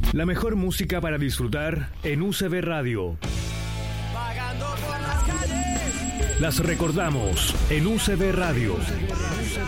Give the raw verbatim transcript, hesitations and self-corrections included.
La mejor música para disfrutar en U C B Radio. Las recordamos en U C B Radio.